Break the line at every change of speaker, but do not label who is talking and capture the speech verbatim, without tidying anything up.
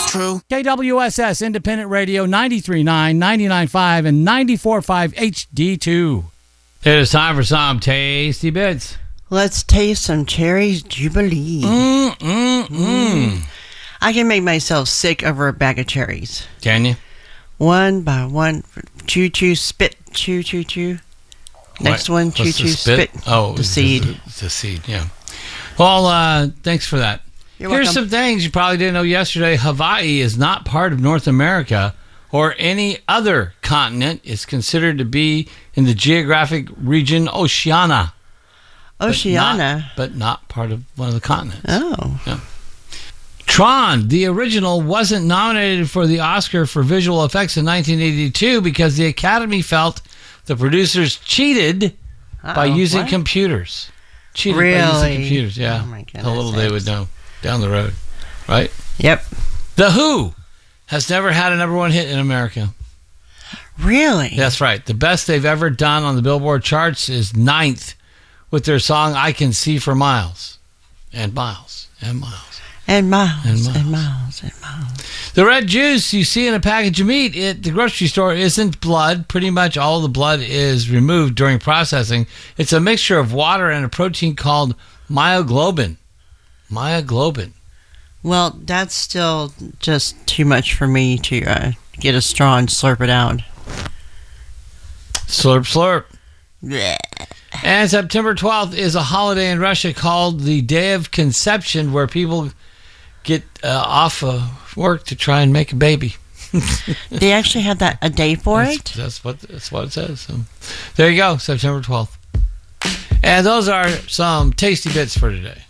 true.
K W S S Independent Radio ninety-three point nine, ninety-nine point five, and ninety-four point five H D two. It is time for some tasty bits.
Let's taste some Cherries Jubilee.
Mm, mm, mm.
I can make myself sick over a bag of cherries.
Can you?
One by one. Chew, chew, spit. Chew, chew, chew. Next
What?
one. Chew,
What's the
chew,
spit?
spit.
Oh,
the seed.
The, the seed, yeah. Well, uh, thanks for that.
You're
Here's
welcome.
some things you probably didn't know yesterday. Hawaii is not part of North America or any other continent. It's considered to be in the geographic region Oceania.
Oceania?
But not, but not part of one of the continents.
Oh.
Yeah. Tron, the original, wasn't nominated for the Oscar for visual effects in nineteen eighty-two because the Academy felt the producers cheated
Uh-oh,
by using
what?
computers. Cheated by
Really?
using computers, yeah.
Oh, my goodness.
How little they would know down the road, right?
Yep.
The Who has never had a number one hit in America.
Really?
That's right. The best they've ever done on the Billboard charts is ninth with their song I Can See for Miles and Miles and Miles.
And miles,
And
and
miles.
miles, and miles.
The red juice you see in a package of meat at the grocery store isn't blood. Pretty much all the blood is removed during processing. It's a mixture of water and a protein called myoglobin. Myoglobin.
Well, that's still just too much for me to uh, get a straw and slurp it out.
Slurp, slurp.
Blech.
And September twelfth is a holiday in Russia called the Day of Conception, where people get uh, off of work to try and make a baby.
They actually had that a day for
that's,
it?
That's what that's what it says. So, there you go, September twelfth. And those are some tasty bits for today.